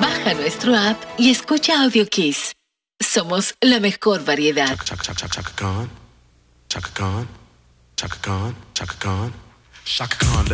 Baja nuestro app y escucha Audio Kiss. Somos la mejor variedad. Chaka Khan, let